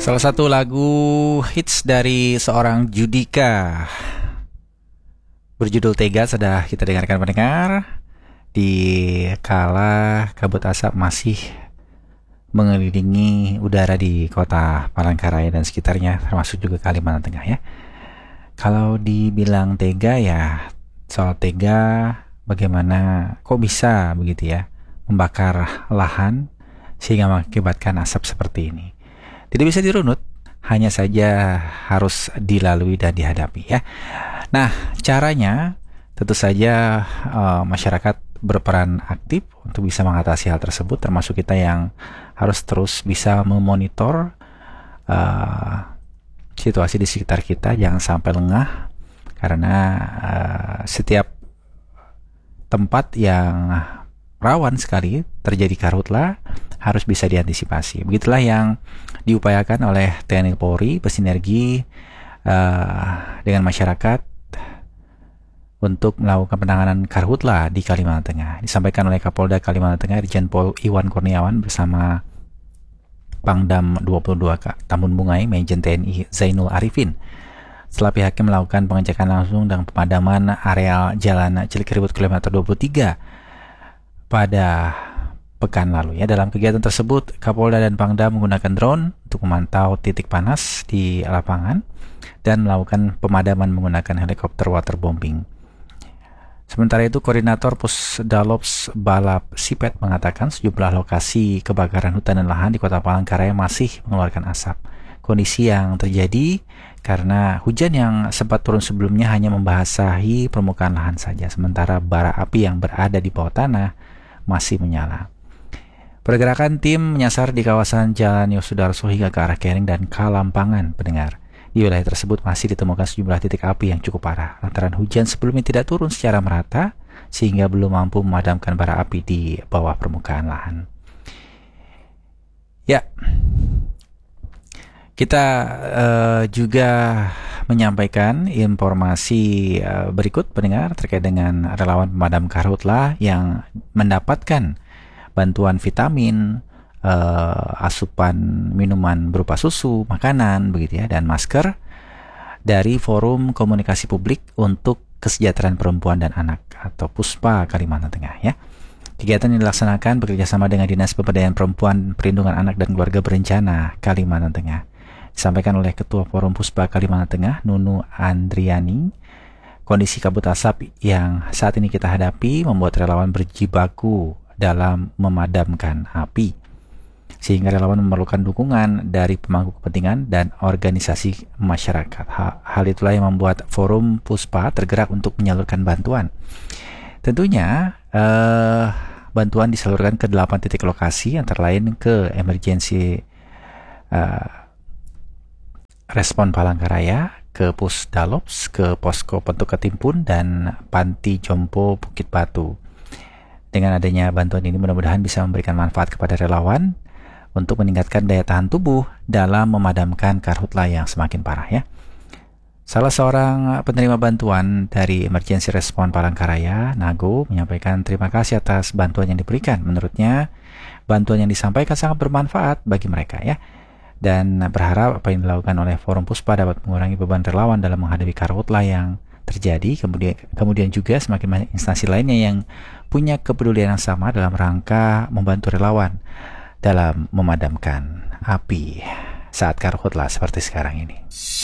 Salah satu lagu hits dari seorang Judika berjudul Tega sudah kita dengarkan pendengar. Di kala kabut asap masih mengelilingi udara di kota Palangkaraya dan sekitarnya, termasuk juga Kalimantan Tengah ya. Kalau dibilang tega ya, soal tega bagaimana kok bisa begitu ya membakar lahan sehingga mengakibatkan asap seperti ini. Tidak bisa dirunut, hanya saja harus dilalui dan dihadapi ya. Nah, caranya tentu saja masyarakat berperan aktif untuk bisa mengatasi hal tersebut, termasuk kita yang harus terus bisa memonitor situasi di sekitar kita, jangan sampai lengah karena setiap tempat yang rawan sekali terjadi karhutla harus bisa diantisipasi. Begitulah yang diupayakan oleh TNI Polri bersinergi dengan masyarakat untuk melakukan penanganan karhutla di Kalimantan Tengah. Disampaikan oleh Kapolda Kalimantan Tengah Irjen Pol Iwan Kurniawan bersama Pangdam 22 Tambun Bungai Majen TNI Zainul Arifin. Setelah pihaknya melakukan pengecekan langsung dan pemadaman areal Jalan Cilikriwut kilometer 23 pada pekan lalu ya. Dalam kegiatan tersebut, Kapolda dan Pangdam menggunakan drone untuk memantau titik panas di lapangan dan melakukan pemadaman menggunakan helikopter waterbombing. Sementara itu, Koordinator Pusdalops Balap Sipet mengatakan sejumlah lokasi kebakaran hutan dan lahan di Kota Palangkaraya masih mengeluarkan asap. Kondisi yang terjadi karena hujan yang sempat turun sebelumnya hanya membasahi permukaan lahan saja, sementara bara api yang berada di bawah tanah masih menyala. Pergerakan tim menyasar di kawasan Jalan Yosudarso hingga ke arah Kering dan Kalampangan, pendengar. Di wilayah tersebut masih ditemukan sejumlah titik api yang cukup parah lantaran hujan sebelumnya tidak turun secara merata sehingga belum mampu memadamkan bara api di bawah permukaan lahan. Ya, kita juga menyampaikan informasi berikut pendengar terkait dengan relawan pemadam karhutla yang mendapatkan bantuan vitamin, asupan minuman berupa susu, makanan begitu ya, dan masker dari Forum Komunikasi Publik untuk Kesejahteraan Perempuan dan Anak atau PUSPA Kalimantan Tengah ya. Kegiatan yang dilaksanakan bekerjasama dengan Dinas Pemberdayaan Perempuan, Perlindungan Anak dan Keluarga Berencana Kalimantan Tengah. Disampaikan oleh Ketua Forum PUSPA Kalimantan Tengah, Nunu Andriani. Kondisi kabut asap yang saat ini kita hadapi membuat relawan berjibaku dalam memadamkan api, sehingga relawan memerlukan dukungan dari pemangku kepentingan dan organisasi masyarakat. Hal itulah yang membuat Forum PUSPA tergerak untuk menyalurkan bantuan. Tentunya bantuan disalurkan ke 8 titik lokasi, antara lain ke emergency respon Palangkaraya, ke Pusdalops, ke Posko Pentuk Ketimpun, dan Panti Jompo Bukit Batu. Dengan adanya bantuan ini mudah-mudahan bisa memberikan manfaat kepada relawan untuk meningkatkan daya tahan tubuh dalam memadamkan karhutla yang semakin parah ya. Salah seorang penerima bantuan dari Emergency Respon Palangkaraya, Nago, menyampaikan terima kasih atas bantuan yang diberikan. Menurutnya, bantuan yang disampaikan sangat bermanfaat bagi mereka ya. Dan berharap apa yang dilakukan oleh Forum PUSPA dapat mengurangi beban relawan dalam menghadapi karhutla yang terjadi. Kemudian juga semakin banyak instansi lainnya yang punya kepedulian yang sama dalam rangka membantu relawan dalam memadamkan api saat karhutla seperti sekarang ini.